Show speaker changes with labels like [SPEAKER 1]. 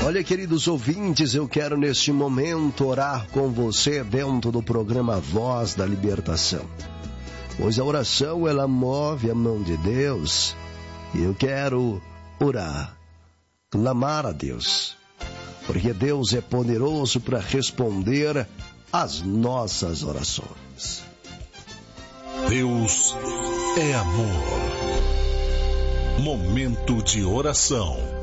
[SPEAKER 1] Olha, queridos ouvintes, eu quero neste momento orar com você dentro do programa Voz da Libertação. Pois a oração, ela move a mão de Deus. E eu quero orar, clamar a Deus. Porque Deus é poderoso para responder às nossas orações.
[SPEAKER 2] Deus é amor. Momento de oração.